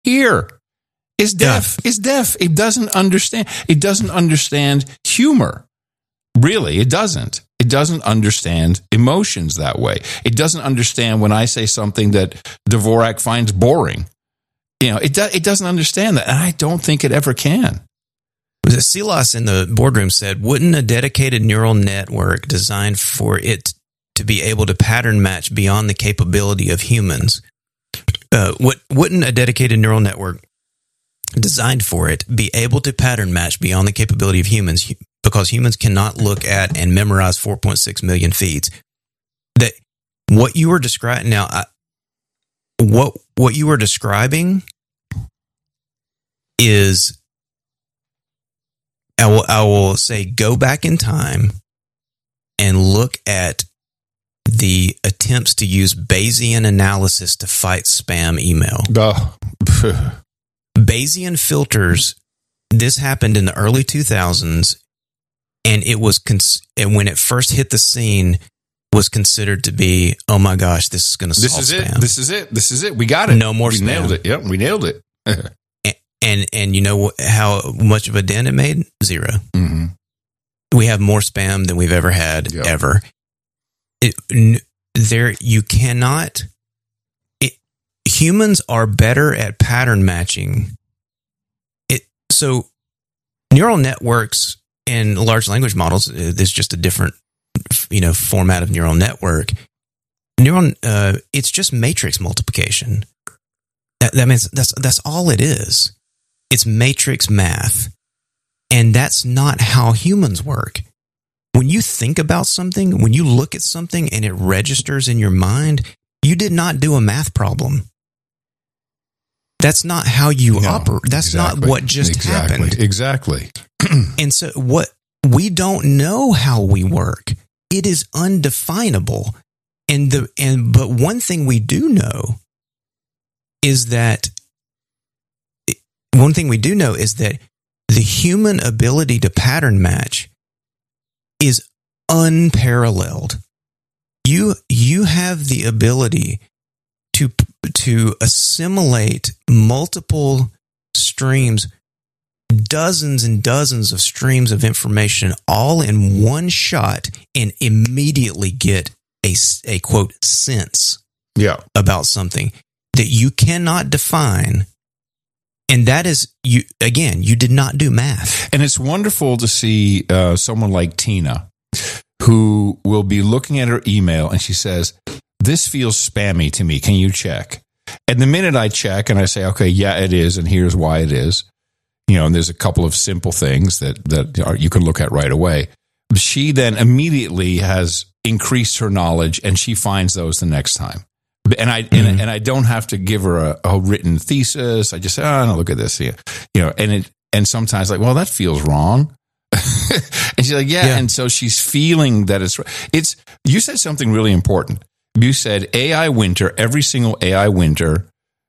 here is deaf. Is deaf. It doesn't understand. It doesn't understand humor. Really, it doesn't. It doesn't understand emotions that way. It doesn't understand when I say something that Dvorak finds boring. It doesn't understand that, and I don't think it ever can. Silas in the boardroom said, wouldn't a dedicated neural network designed for it to be able to pattern match beyond the capability of humans, wouldn't a dedicated neural network designed for it be able to pattern match beyond the capability of humans, because humans cannot look at and memorize 4.6 million feeds? That what you were describing now, what you were describing is, I will say, go back in time and look at the attempts to use Bayesian analysis to fight spam email. Bayesian filters, this happened in the early 2000s, and it was and when it first hit the scene, was considered to be, oh my gosh, this is going to solve spam. This is it. We got it. No more spam. We nailed it. Yep, we nailed it. And you know how much of a dent it made? Zero. Mm-hmm. We have more spam than we've ever had, ever. Humans are better at pattern matching. So neural networks and large language models, there's just a different, format of neural network. It's just matrix multiplication. That means that's all it is. It's matrix math. And that's not how humans work. When you think about something, when you look at something and it registers in your mind, you did not do a math problem. That's not how you operate. That's not what just happened. Exactly. And so we don't know how we work. It is undefinable. But one thing we do know is that the human ability to pattern match is unparalleled. You have the ability to assimilate multiple streams, dozens and dozens of streams of information all in one shot, and immediately get a quote sense about something that you cannot define. And that is, you did not do math. And it's wonderful to see someone like Tina, who will be looking at her email and she says, this feels spammy to me. Can you check? And the minute I check and I say, okay, yeah, it is, and here's why it is, and there's a couple of simple things that you can look at right away. She then immediately has increased her knowledge, and she finds those the next time. And I don't have to give her a written thesis. I just say, oh, no, look at this, and sometimes like, well, that feels wrong. And she's like, yeah. And so she's feeling that it's. You said something really important. You said AI winter. Every single AI winter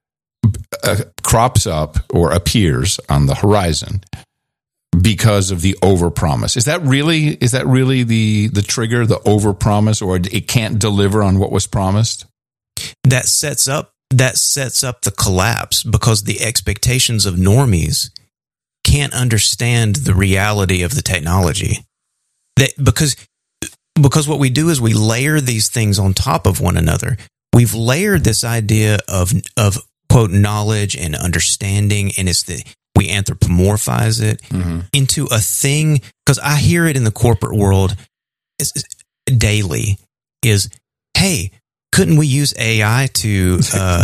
crops up or appears on the horizon because of the overpromise. Is that really the trigger? The overpromise, or it can't deliver on what was promised? That sets up the collapse, because the expectations of normies can't understand the reality of the technology. Because what we do is we layer these things on top of one another. We've layered this idea of quote knowledge and understanding, and we anthropomorphize it into a thing, because I hear it in the corporate world daily is, hey, couldn't we use AI to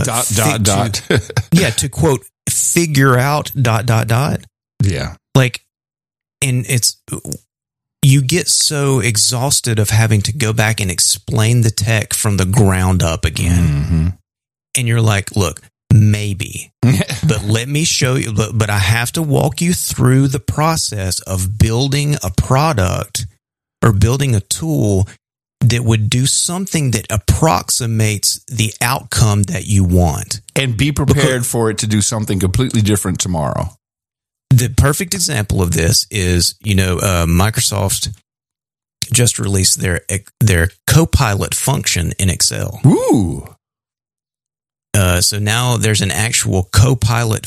to quote figure out ... Yeah. Like, and you get so exhausted of having to go back and explain the tech from the ground up again. Mm-hmm. And you're like, look, maybe, but let me show you, but I have to walk you through the process of building a product or building a tool that would do something that approximates the outcome that you want. And be prepared for it to do something completely different tomorrow. The perfect example of this is, Microsoft just released their Copilot function in Excel. Ooh. So now there's an actual co-pilot